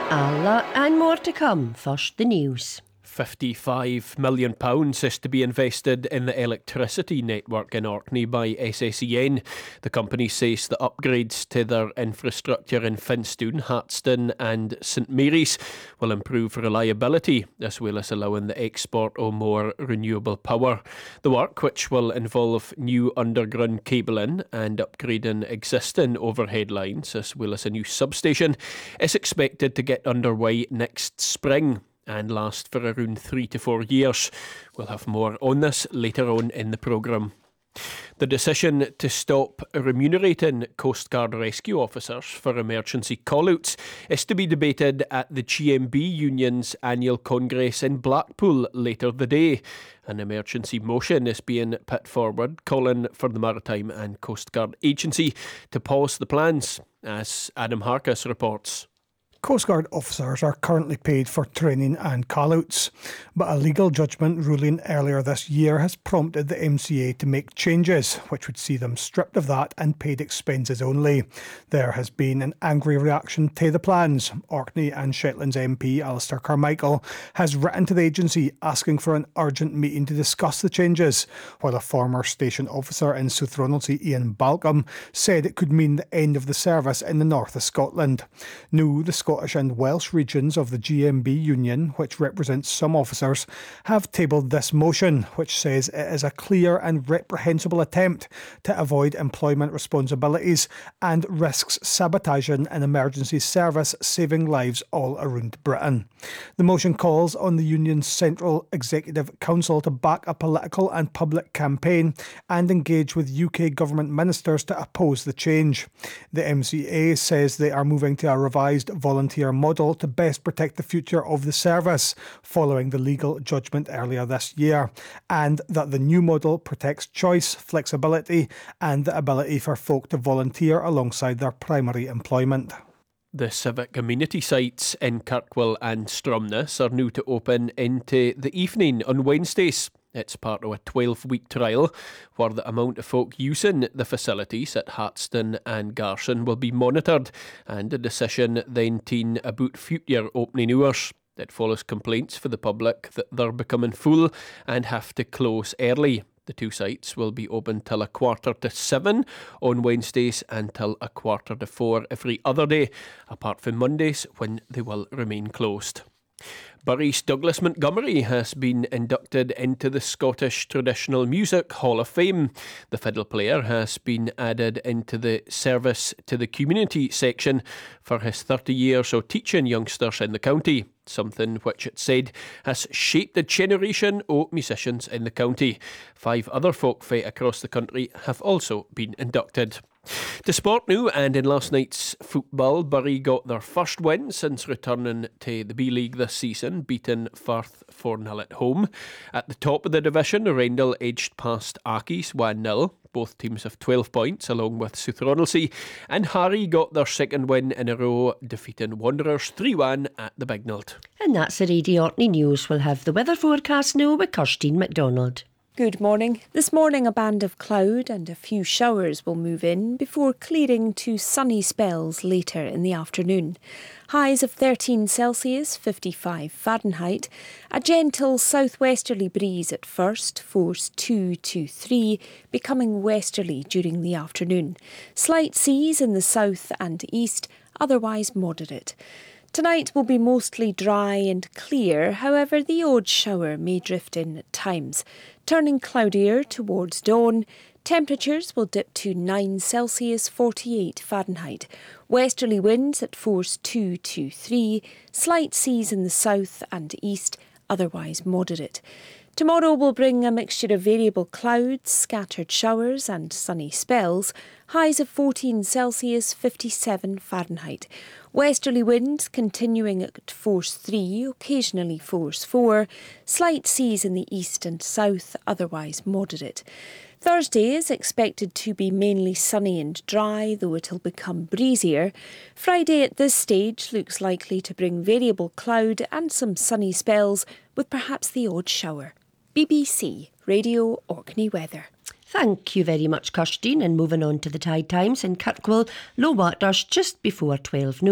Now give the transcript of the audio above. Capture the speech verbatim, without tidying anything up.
Allah and more to come. First, the news. fifty-five million pounds is to be invested in the electricity network in Orkney by S S E N. The company says the upgrades to their infrastructure in Finstone, Hartston and St Mary's will improve reliability as well as allowing the export of more renewable power. The work, which will involve new underground cabling and upgrading existing overhead lines as well as a new substation, is expected to get underway next spring and last for around three to four years. We'll have more on this later on in the programme. The decision to stop remunerating Coast Guard rescue officers for emergency call-outs is to be debated at the G M B Union's annual congress in Blackpool later the day. An emergency motion is being put forward calling for the Maritime and Coast Guard Agency to pause the plans, as Adam Harkis reports. Coast Guard officers are currently paid for training and call-outs, but a legal judgment ruling earlier this year has prompted the M C A to make changes, which would see them stripped of that and paid expenses only. There has been an angry reaction to the plans. Orkney and Shetland's M P Alistair Carmichael has written to the agency asking for an urgent meeting to discuss the changes, while a former station officer in South Ronaldsay, Ian Balcom, said it could mean the end of the service in the north of Scotland. Now, the Scottish and Welsh regions of the G M B Union, which represents some officers, have tabled this motion, which says it is a clear and reprehensible attempt to avoid employment responsibilities and risks sabotaging an emergency service saving lives all around Britain. The motion calls on the Union's Central Executive Council to back a political and public campaign and engage with U K government ministers to oppose the change. The M C A says they are moving to a revised voluntary volunteer model to best protect the future of the service following the legal judgment earlier this year, and that the new model protects choice, flexibility and the ability for folk to volunteer alongside their primary employment. The civic amenity sites in Kirkwall and Stromness are new to open into the evening on Wednesdays. It's part of a twelve-week trial where the amount of folk using the facilities at Hartston and Garson will be monitored, and a decision then taken about future opening hours. It follows complaints for the public that they're becoming full and have to close early. The two sites will be open till a quarter to seven on Wednesdays and till a quarter to four every other day, apart from Mondays when they will remain closed. Bury's Douglas Montgomery has been inducted into the Scottish Traditional Music Hall of Fame. The fiddle player has been added into the Service to the Community section for his thirty years of teaching youngsters in the county, something which it said has shaped a generation of musicians in the county. Five other folk fae across the country have also been inducted. To sport now, and in last night's football, Bury got their first win since returning to the B-League this season, beating Firth four nil at home. At the top of the division, Arundel edged past Accies one nil. Both teams have twelve points, along with South Ronaldsay, and Harry got their second win in a row, defeating Wanderers three one at the Bignald. And that's the Radio Orkney News. We'll have the weather forecast now with Kirsteen MacDonald. Good morning. This morning a band of cloud and a few showers will move in before clearing to sunny spells later in the afternoon. Highs of thirteen Celsius, fifty-five Fahrenheit. A gentle southwesterly breeze at first, force two to three, becoming westerly during the afternoon. Slight seas in the south and east, otherwise moderate. Tonight will be mostly dry and clear, however the odd shower may drift in at times. Turning cloudier towards dawn, temperatures will dip to nine Celsius, forty-eight Fahrenheit. Westerly winds at force two to three, slight seas in the south and east, otherwise moderate. Tomorrow will bring a mixture of variable clouds, scattered showers and sunny spells, highs of fourteen Celsius, fifty-seven Fahrenheit. Westerly winds continuing at force three, occasionally force four, slight seas in the east and south, otherwise moderate. Thursday is expected to be mainly sunny and dry, though it'll become breezier. Friday at this stage looks likely to bring variable cloud and some sunny spells, with perhaps the odd shower. B B C Radio Orkney Weather. Thank you very much, Kirsteen. And moving on to the tide times in Kirkwall, low waters just before twelve noon.